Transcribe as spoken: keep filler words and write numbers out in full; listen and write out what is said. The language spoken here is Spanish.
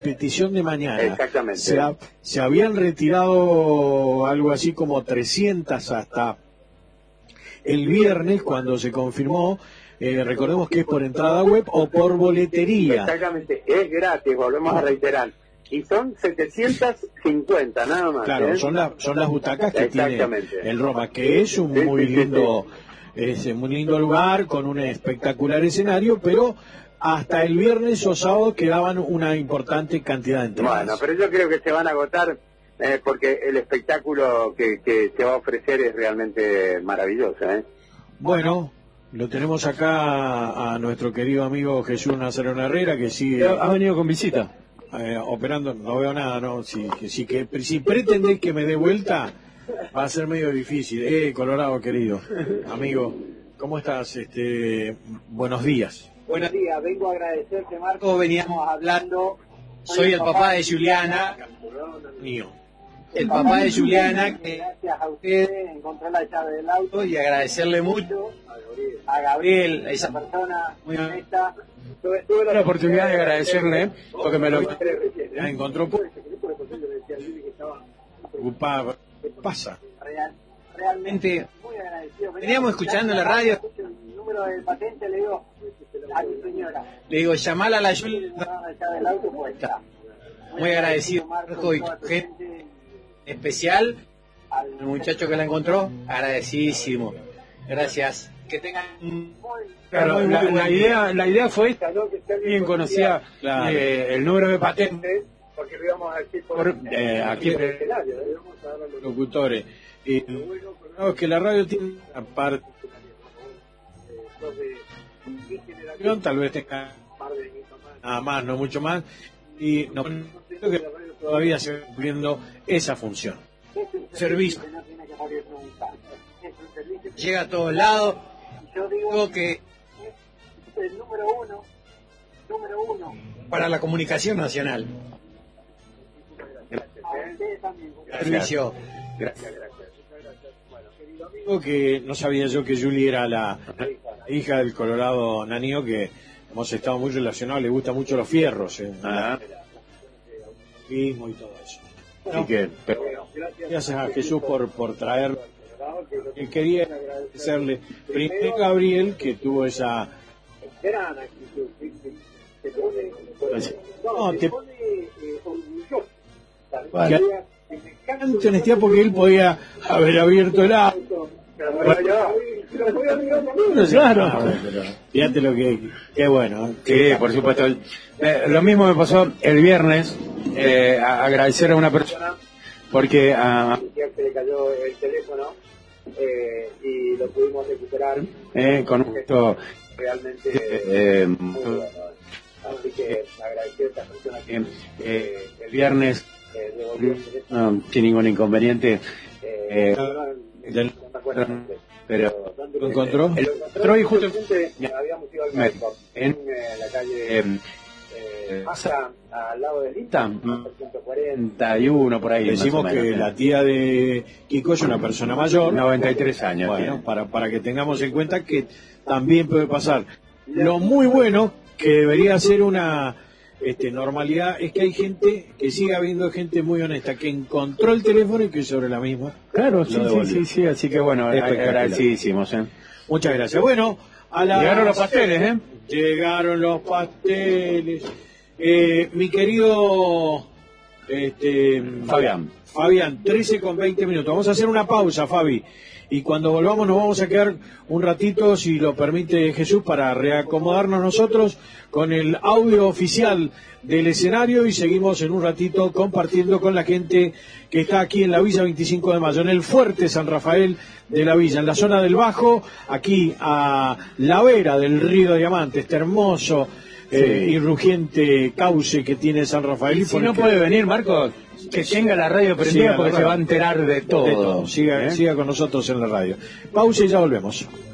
petición de mañana. Exactamente. Se, ha, se habían retirado algo así como trescientas hasta el viernes cuando se confirmó. Eh, recordemos que es por entrada web o por boletería. Exactamente, es gratis, volvemos a reiterar. Y son setecientas cincuenta, nada más. Claro, ¿eh? son, la, son las butacas que tiene el Roma, que es un muy lindo, es un muy lindo lugar con un espectacular escenario, pero hasta el viernes o sábado quedaban una importante cantidad de entradas. Bueno, pero yo creo que se van a agotar eh, porque el espectáculo que, que se va a ofrecer es realmente maravilloso. ¿eh? Bueno, lo tenemos acá a nuestro querido amigo Jesús Nazareno Herrera, que sigue... ¿Ha venido con visita? Eh, operando, no veo nada, no, si, si, que, si pretendés que me dé vuelta, va a ser medio difícil. Eh, Colorado, querido, amigo, ¿cómo estás? Este, buenos días. Buenos días, vengo a agradecerte, Marco, veníamos hablando, soy el papá de Juliana, mío. el papá de Juliana, que gracias a ustedes, encontré la llave del auto, y agradecerle mucho a Gabriel, esa esa persona muy honesta. Tuve, tuve la oportunidad de agradecerle porque me lo La encontró preocupado. Pasa. Real, realmente muy agradecido. Veníamos escuchando en la radio. El número de patente le digo a mi señora. Le digo, llamala a la Juliana. La llave del auto, pues está. Muy agradecido, Marco, y gente especial al muchacho que la encontró, agradecidísimo. Gracias. Que tengan un... Claro, la, la idea la idea fue esta, ¿no? Que si alguien conocía Claro. eh, el número de patentes, Porque lo íbamos a decir por, por, eh, aquí el escenario, le íbamos a dar a los Locutores. Y, no, es que la radio tiene una parte, tal vez tenga nada más, no mucho más, y no creo que todavía se va cumpliendo esa función. servicio. No tiene que morir nunca. Es un servicio que Llega a todos lados. yo digo Digo que es el número uno, número uno. para la comunicación nacional. A ustedes también. Servicio. Gracias, gracias. Digo que no sabía yo que Julie era la, la hija del Colorado Nanio, que hemos estado muy relacionados, le gustan mucho los fierros, eh, Ah. y muy todo eso. Así que, pero, Gracias a Jesús por, por traer. Y quería agradecerle primero a Gabriel, que tuvo esa... Gran actitud, sí, sí. Te pone, No, te te- pone eh, orgulloso. que ante honestidad, porque él podía haber abierto el auto. Claro, fíjate lo que... Qué bueno. sí, por supuesto. Eh, lo mismo me pasó el viernes, eh, a- agradecer a una persona, porque a, Se le cayó el teléfono eh, y lo pudimos recuperar. eh, con un gesto Realmente eh, muy bueno. Así que agradecer a estas personas que eh, eh, el viernes, eh, devolvieron el teléfono. no, sin ningún inconveniente, Eh, eh, no, no me acuerdo, pero ¿Lo encontró? Lo encontró y justo habíamos ido al médico en en eh, la calle eh, eh, pasa al lado del Ita, ciento cuarenta. treinta y uno por ahí. Decimos más o que menos. la tía de Kiko es una persona mayor. noventa y tres años. Bueno, tiene. para, para que tengamos en cuenta que también puede pasar. Lo muy bueno, que debería ser una este, normalidad, es que hay gente, que sigue habiendo gente muy honesta, que encontró el teléfono y que sobre la misma. Claro, sí, lo sí, devolvió. sí, sí, así que bueno, Espectacular. agradecidísimos. ¿eh? Muchas gracias. Bueno, a la... Llegaron los pasteles, ¿eh? Llegaron los pasteles. Eh, mi querido este, Fabián. Fabián, trece con veinte minutos. Vamos a hacer una pausa, Fabi. Y cuando volvamos nos vamos a quedar un ratito, si lo permite Jesús, para reacomodarnos nosotros con el audio oficial del escenario y seguimos en un ratito compartiendo con la gente que está aquí en la Villa veinticinco de mayo, en el Fuerte San Rafael de la Villa, en la zona del Bajo, aquí a la vera del Río Diamante, este hermoso eh, y rugiente cauce que tiene San Rafael. Y si no puede venir, Marco, que tenga la radio prendida Siga porque la se radio. va a enterar de todo. De todo. Siga, ¿eh? siga con nosotros en la radio. Pausa y ya volvemos.